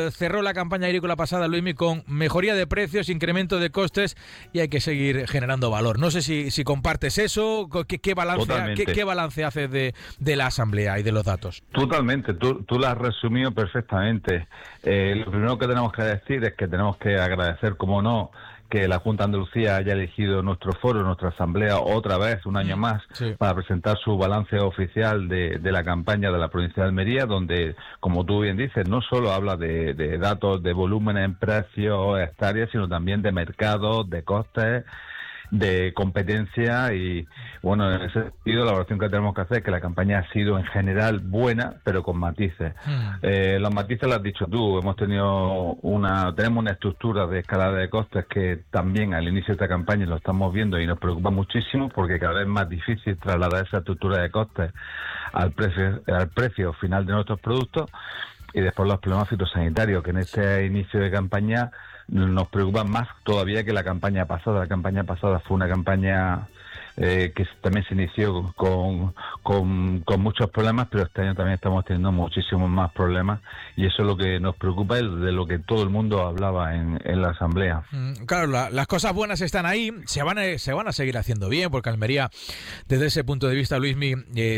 cerró la campaña agrícola pasada, Luismi, con mejoría de precios, incremento de costes y hay que seguir generando valor. No sé si compartes eso, ¿qué balance haces de la asamblea y de los datos? Totalmente, tú lo has resumido perfectamente. Lo primero que tenemos que decir es que tenemos que agradecer, como no, que la Junta de Andalucía haya elegido nuestro foro, nuestra asamblea, otra vez, un año más, para presentar su balance oficial de la campaña de la provincia de Almería, donde, como tú bien dices, no solo habla de datos de volúmenes en precios, hectáreas, sino también de mercados, de costes, de competencia y, bueno, en ese sentido la valoración que tenemos que hacer es que la campaña ha sido en general buena, pero con matices. Los matices los has dicho tú, tenemos una estructura de escalada de costes que también al inicio de esta campaña lo estamos viendo y nos preocupa muchísimo porque cada vez es más difícil trasladar esa estructura de costes al precio final de nuestros productos. Y después los problemas fitosanitarios, que en este inicio de campaña nos preocupan más todavía que la campaña pasada. La campaña pasada fue una campaña que también se inició con muchos problemas, pero este año también estamos teniendo muchísimos más problemas y eso es lo que nos preocupa, es de lo que todo el mundo hablaba en la asamblea. Claro, las cosas buenas están ahí, se van a seguir haciendo bien, porque Almería, desde ese punto de vista, Luismi,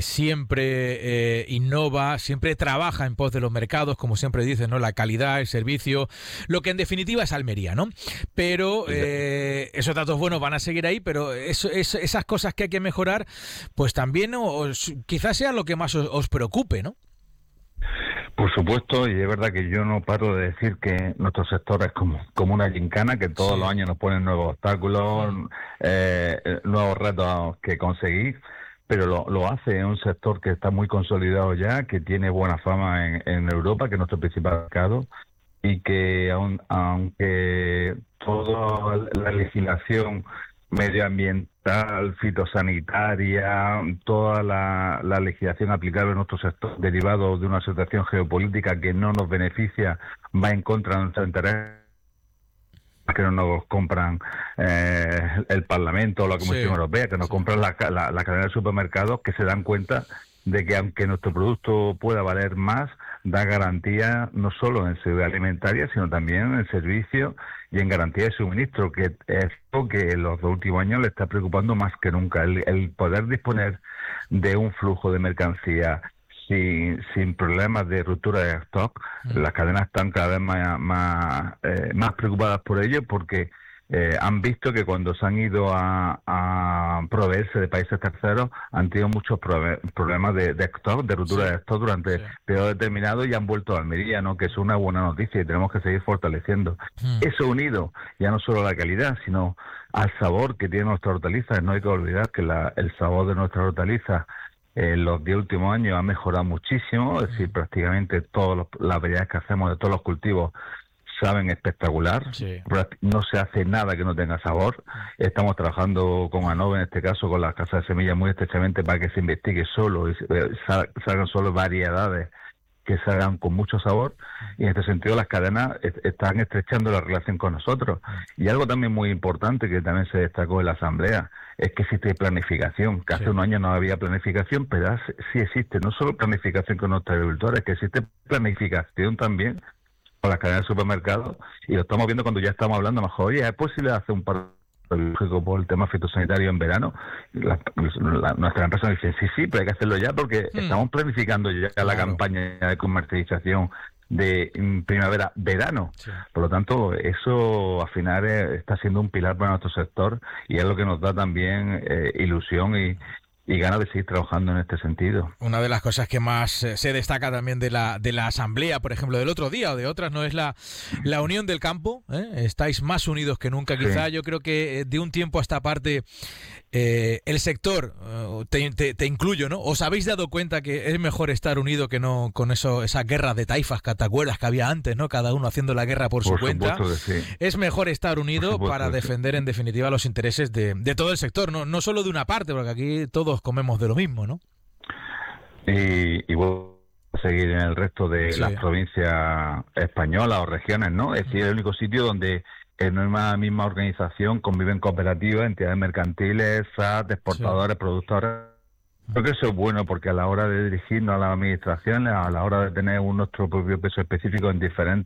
siempre innova, siempre trabaja en pos de los mercados, como siempre dices, ¿no? La calidad, el servicio, lo que en definitiva es Almería, ¿no? Pero esos datos buenos van a seguir ahí, pero esas cosas que hay que mejorar, pues también quizás sea lo que más os preocupe, ¿no? Por supuesto, y es verdad que yo no paro de decir que nuestro sector es como una gincana, que todos los años nos ponen nuevos obstáculos, nuevos retos que conseguir, pero lo hace en un sector que está muy consolidado ya, que tiene buena fama en Europa, que es nuestro principal mercado, y que aunque toda la legislación medioambiental, fitosanitaria, toda la legislación aplicable en nuestro sector derivado de una situación geopolítica que no nos beneficia, va en contra de nuestro interés, que no nos compran el Parlamento o la Comisión Europea, que nos compran la cadena de supermercados, que se dan cuenta de que aunque nuestro producto pueda valer más, da garantía no solo en seguridad alimentaria, sino también en servicio y en garantía de suministro, que es lo que en los últimos años le está preocupando más que nunca, el poder disponer de un flujo de mercancía sin problemas de ruptura de stock. Las cadenas están cada vez más preocupadas por ello, porque han visto que cuando se han ido a proveerse de países terceros han tenido muchos problemas de stock, de ruptura de stock durante periodos determinados y han vuelto a Almería, ¿no? Que es una buena noticia y tenemos que seguir fortaleciendo. Eso unido ya no solo a la calidad, sino al sabor que tienen nuestras hortalizas. No hay que olvidar que el sabor de nuestras hortalizas en los 10 últimos años ha mejorado muchísimo, es decir, prácticamente todas las variedades que hacemos de todos los cultivos saben espectacular, no se hace nada que no tenga sabor. Estamos trabajando con ANOVE, en este caso con las casas de semillas, muy estrechamente para que se investigue solo y salgan solo variedades que salgan con mucho sabor, y en este sentido las cadenas están estrechando la relación con nosotros. Y algo también muy importante que también se destacó en la asamblea es que existe planificación, que hace unos años no había planificación, pero sí existe no solo planificación con nuestros agricultores, que existe planificación también con las cadenas de supermercados, y lo estamos viendo cuando ya estamos hablando mejor. Oye, ¿es posible hacer un paro biológico por el tema fitosanitario en verano? Nuestra empresa dice sí, pero hay que hacerlo ya porque estamos planificando ya la campaña de comercialización de primavera-verano. Por lo tanto, eso al final está siendo un pilar para nuestro sector y es lo que nos da también ilusión y ganas de seguir trabajando en este sentido. Una de las cosas que más se destaca también de la asamblea, por ejemplo, del otro día o de otras, no es la unión del campo, ¿eh? Estáis más unidos que nunca, quizá. Yo creo que de un tiempo a esta parte el sector, te incluyo, ¿no? ¿Os habéis dado cuenta que es mejor estar unido que no con esas guerras de taifas, catacuelas que había antes, ¿no? Cada uno haciendo la guerra por su cuenta. Es mejor estar unido para defender en definitiva los intereses de todo el sector, no solo de una parte, porque aquí todos comemos de lo mismo, ¿no? Y voy a seguir en el resto de las provincias españolas o regiones, ¿no? Es decir, el único sitio donde en una misma organización conviven cooperativas, entidades mercantiles, SAT, exportadores, productores. Creo que eso es bueno porque a la hora de dirigirnos a las administraciones, a la hora de tener nuestro propio peso específico en diferentes